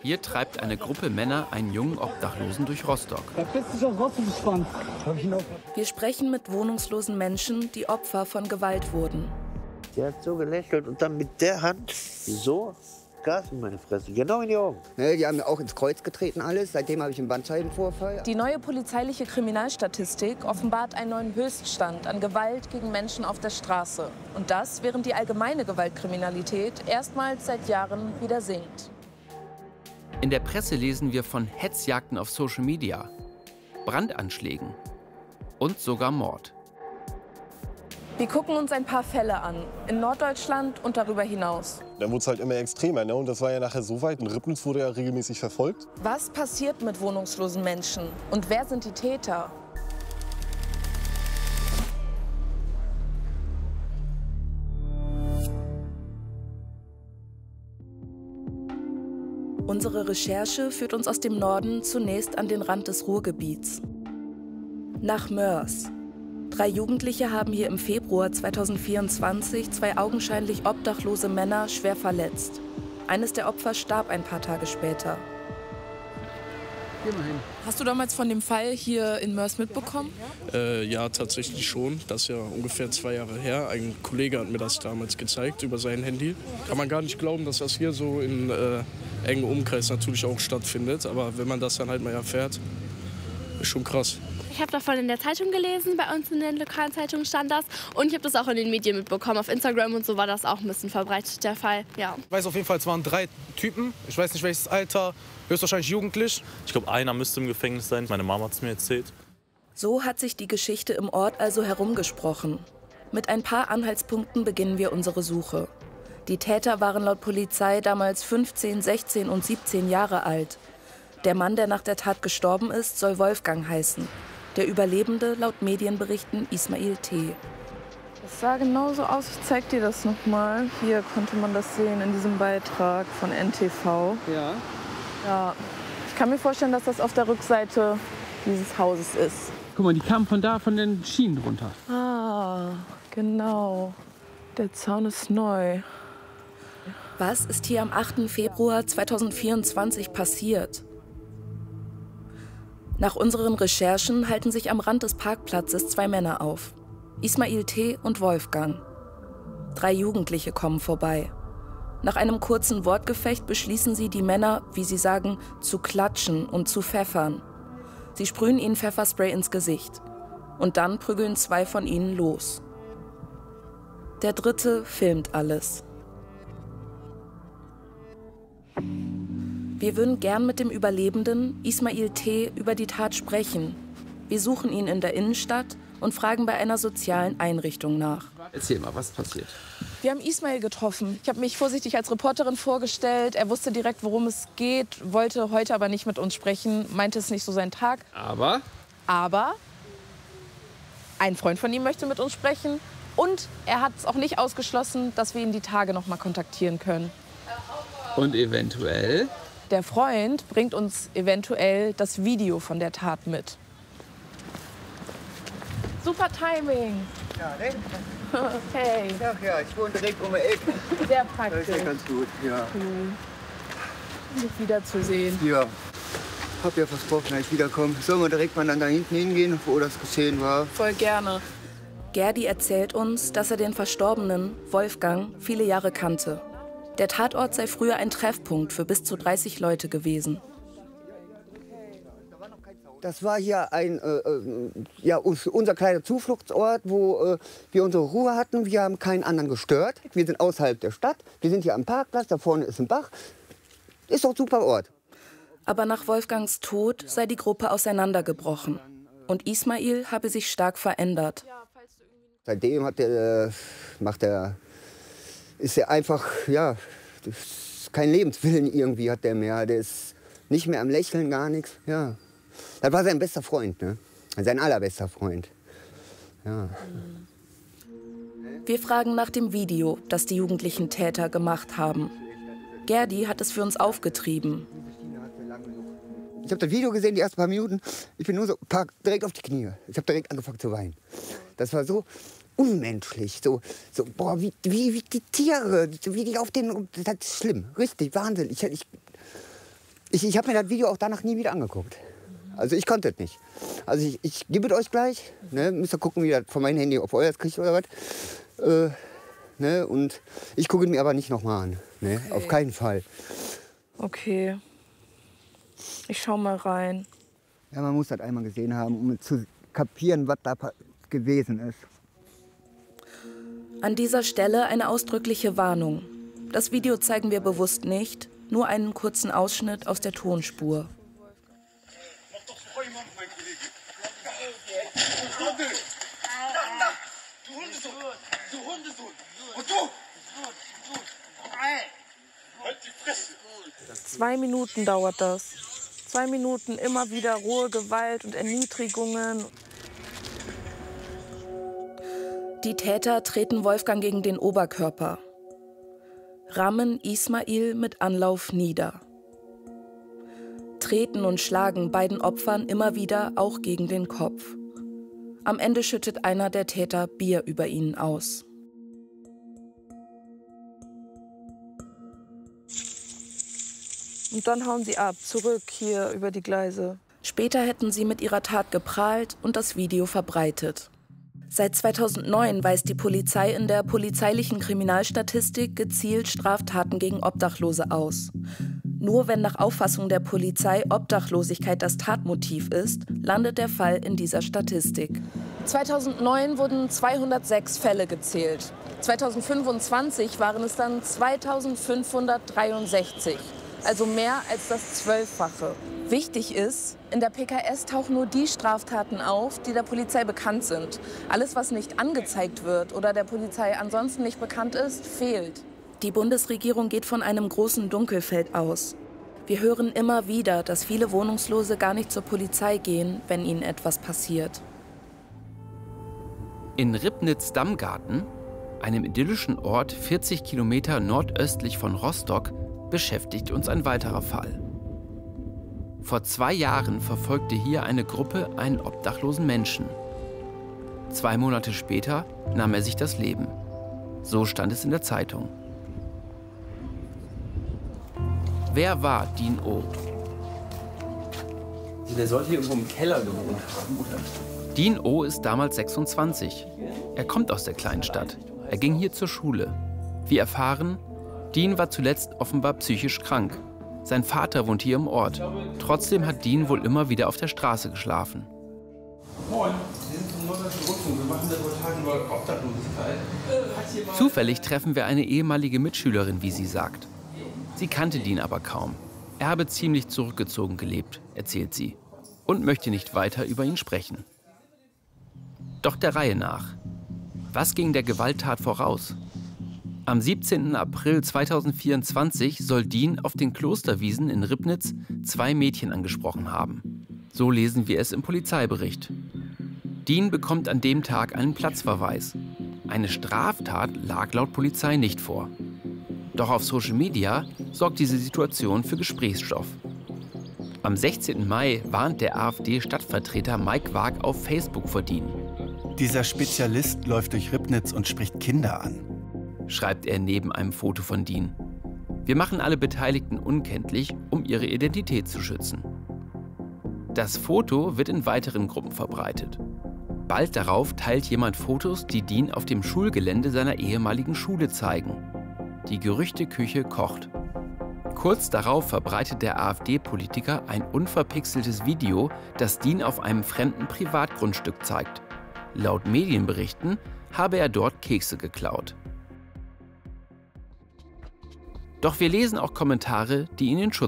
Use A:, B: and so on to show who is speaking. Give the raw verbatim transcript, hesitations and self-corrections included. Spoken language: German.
A: Hier treibt eine Gruppe Männer einen jungen Obdachlosen durch Rostock.
B: Wir sprechen mit wohnungslosen Menschen, die Opfer von Gewalt wurden.
C: Sie hat so gelächelt und dann mit der Hand so Gas in meine Fresse, genau in die Augen.
D: Ne, die haben mir auch ins Kreuz getreten alles. Seitdem habe ich einen Bandscheibenvorfall.
B: Die neue polizeiliche Kriminalstatistik offenbart einen neuen Höchststand an Gewalt gegen Menschen auf der Straße. Und das, während die allgemeine Gewaltkriminalität erstmals seit Jahren wieder sinkt.
A: In der Presse lesen wir von Hetzjagden auf Social Media, Brandanschlägen und sogar Mord.
B: Wir gucken uns ein paar Fälle an, in Norddeutschland und darüber hinaus.
E: Dann wurde es halt immer extremer, ne? Und das war ja nachher so weit. In Ribnitz wurde ja regelmäßig verfolgt.
B: Was passiert mit wohnungslosen Menschen und wer sind die Täter? Unsere Recherche führt uns aus dem Norden zunächst an den Rand des Ruhrgebiets. Nach Moers. Drei Jugendliche haben hier im Februar zweitausendvierundzwanzig zwei augenscheinlich obdachlose Männer schwer verletzt. Eines der Opfer starb ein paar Tage später. Hast du damals von dem Fall hier in Moers mitbekommen?
F: Äh, ja, tatsächlich schon. Das ist ja ungefähr zwei Jahre her. Ein Kollege hat mir das damals gezeigt über sein Handy. Kann man gar nicht glauben, dass das hier so in äh, engem Umkreis natürlich auch stattfindet. Aber wenn man das dann halt mal erfährt, ist schon krass.
G: Ich habe davon in der Zeitung gelesen, bei uns in den lokalen Zeitungen stand das. Und ich habe das auch in den Medien mitbekommen. Auf Instagram und so war das auch ein bisschen verbreitet, der Fall. Ja.
H: Ich weiß auf jeden Fall, es waren drei Typen. Ich weiß nicht, welches Alter, höchstwahrscheinlich jugendlich.
I: Ich glaube, einer müsste im Gefängnis sein. Meine Mama hat es mir erzählt.
B: So hat sich die Geschichte im Ort also herumgesprochen. Mit ein paar Anhaltspunkten beginnen wir unsere Suche. Die Täter waren laut Polizei damals fünfzehn, sechzehn und siebzehn Jahre alt. Der Mann, der nach der Tat gestorben ist, soll Wolfgang heißen. Der Überlebende laut Medienberichten Ismail T.
J: Das sah genauso aus. Ich zeig dir das noch mal. Hier konnte man das sehen in diesem Beitrag von N T V.
D: Ja.
J: Ja. Ich kann mir vorstellen, dass das auf der Rückseite dieses Hauses ist.
K: Guck mal, die kamen von da, von den Schienen runter.
J: Ah, genau. Der Zaun ist neu.
B: Was ist hier am achten Februar zweitausendvierundzwanzig passiert? Nach unseren Recherchen halten sich am Rand des Parkplatzes zwei Männer auf. Ismail T. und Wolfgang. Drei Jugendliche kommen vorbei. Nach einem kurzen Wortgefecht beschließen sie, die Männer, wie sie sagen, zu klatschen und zu pfeffern. Sie sprühen ihnen Pfefferspray ins Gesicht. Und dann prügeln zwei von ihnen los. Der dritte filmt alles. Wir würden gern mit dem Überlebenden, Ismail T., über die Tat sprechen. Wir suchen ihn in der Innenstadt und fragen bei einer sozialen Einrichtung nach.
K: Erzähl mal, was passiert?
J: Wir haben Ismail getroffen. Ich habe mich vorsichtig als Reporterin vorgestellt. Er wusste direkt, worum es geht, wollte heute aber nicht mit uns sprechen, meinte, es ist nicht so sein Tag.
K: Aber?
J: Aber ein Freund von ihm möchte mit uns sprechen. Und er hat es auch nicht ausgeschlossen, dass wir ihn die Tage noch mal kontaktieren können.
K: Und eventuell?
J: Der Freund bringt uns eventuell das Video von der Tat mit. Super Timing.
D: Ja, ne?
J: Hey.
D: Ja, ja, ich wohne direkt um die Ecke.
J: Sehr praktisch.
D: Das ist ja ganz gut, ja.
J: Cool. Dich wiederzusehen.
D: Ja, hab ja versprochen, dass ich wiederkomme. Sollen wir direkt mal dann da hinten hingehen, wo das geschehen war?
J: Voll gerne.
B: Gerdi erzählt uns, dass er den Verstorbenen, Wolfgang, viele Jahre kannte. Der Tatort sei früher ein Treffpunkt für bis zu dreißig Leute gewesen.
D: Das war hier ein, äh, ja, unser kleiner Zufluchtsort, wo äh, wir unsere Ruhe hatten. Wir haben keinen anderen gestört. Wir sind außerhalb der Stadt. Wir sind hier am Parkplatz, da vorne ist ein Bach. Ist doch ein super Ort.
B: Aber nach Wolfgangs Tod sei die Gruppe auseinandergebrochen. Und Ismail habe sich stark verändert.
D: Seitdem hat der, macht er, ist er einfach, ja, kein Lebenswillen irgendwie hat der mehr. Der ist nicht mehr am Lächeln, gar nichts, ja. Das war sein bester Freund, ne? Sein allerbester Freund. Ja.
B: Wir fragen nach dem Video, das die jugendlichen Täter gemacht haben. Gerdi hat es für uns aufgetrieben.
D: Ich habe das Video gesehen, die ersten paar Minuten. Ich bin nur so park, direkt auf die Knie. Ich habe direkt angefangen zu weinen. Das war so unmenschlich. So, so boah, wie, wie, wie die Tiere, wie die auf den. Das ist schlimm, richtig, Wahnsinn. Ich, ich, Ich, ich habe mir das Video auch danach nie wieder angeguckt. Also ich konnte es nicht. Also ich, ich gebe es euch gleich. Ne? Müsst ihr gucken, wie das von meinem Handy auf euer kriegt oder was. Äh, ne? Und ich gucke es mir aber nicht nochmal an. Ne?
B: Okay.
D: Auf keinen Fall.
B: Okay. Ich schau mal rein.
D: Ja, man muss das einmal gesehen haben, um zu kapieren, was da gewesen ist.
B: An dieser Stelle eine ausdrückliche Warnung. Das Video zeigen wir bewusst nicht, nur einen kurzen Ausschnitt aus der Tonspur. Zwei Minuten dauert das. Zwei Minuten immer wieder rohe Gewalt und Erniedrigungen. Die Täter treten Wolfgang gegen den Oberkörper, rammen Ismail mit Anlauf nieder, treten und schlagen beiden Opfern immer wieder auch gegen den Kopf. Am Ende schüttet einer der Täter Bier über ihnen aus. Und dann hauen sie ab, zurück hier über die Gleise. Später hätten sie mit ihrer Tat geprahlt und das Video verbreitet. Seit zweitausendneun weist die Polizei in der polizeilichen Kriminalstatistik gezielt Straftaten gegen Obdachlose aus. Nur wenn nach Auffassung der Polizei Obdachlosigkeit das Tatmotiv ist, landet der Fall in dieser Statistik. zweitausendneun wurden zweihundertsechs Fälle gezählt. zweitausendfünfundzwanzig waren es dann zweitausendfünfhundertdreiundsechzig. Also mehr als das Zwölffache. Wichtig ist, in der P K S tauchen nur die Straftaten auf, die der Polizei bekannt sind. Alles, was nicht angezeigt wird oder der Polizei ansonsten nicht bekannt ist, fehlt. Die Bundesregierung geht von einem großen Dunkelfeld aus. Wir hören immer wieder, dass viele Wohnungslose gar nicht zur Polizei gehen, wenn ihnen etwas passiert.
A: In Ribnitz-Dammgarten, einem idyllischen Ort vierzig Kilometer nordöstlich von Rostock, beschäftigt uns ein weiterer Fall. Vor zwei Jahren verfolgte hier eine Gruppe einen obdachlosen Menschen. Zwei Monate später nahm er sich das Leben. So stand es in der Zeitung. Wer war Dean O?
K: Der sollte hier irgendwo im Keller gewohnt haben, oder?
A: Dean O ist damals sechsundzwanzig. Er kommt aus der Kleinstadt. Er ging hier zur Schule. Wir erfahren, Dean war zuletzt offenbar psychisch krank. Sein Vater wohnt hier im Ort. Trotzdem hat Dean wohl immer wieder auf der Straße geschlafen.
K: Moin, wir sind vom Norddeutschen Rundfunk. Wir machen da vor Tagen über Obdachlosigkeit.
A: Zufällig treffen wir eine ehemalige Mitschülerin, wie sie sagt. Sie kannte Dean aber kaum. Er habe ziemlich zurückgezogen gelebt, erzählt sie, und möchte nicht weiter über ihn sprechen. Doch der Reihe nach. Was ging der Gewalttat voraus? Am siebzehnten April zweitausendvierundzwanzig soll Dean auf den Klosterwiesen in Ribnitz zwei Mädchen angesprochen haben. So lesen wir es im Polizeibericht. Dean bekommt an dem Tag einen Platzverweis. Eine Straftat lag laut Polizei nicht vor. Doch auf Social Media sorgt diese Situation für Gesprächsstoff. Am sechzehnten Mai warnt der AfD-Stadtvertreter Mike Waag auf Facebook vor Dean.
L: Dieser Spezialist läuft durch Ribnitz und spricht Kinder an,
A: schreibt er neben einem Foto von Dean. Wir machen alle Beteiligten unkenntlich, um ihre Identität zu schützen. Das Foto wird in weiteren Gruppen verbreitet. Bald darauf teilt jemand Fotos, die Dean auf dem Schulgelände seiner ehemaligen Schule zeigen. Die Gerüchteküche kocht. Kurz darauf verbreitet der AfD-Politiker ein unverpixeltes Video, das Dean auf einem fremden Privatgrundstück zeigt. Laut Medienberichten habe er dort Kekse geklaut. Doch wir lesen auch Kommentare, die ihn in Schutz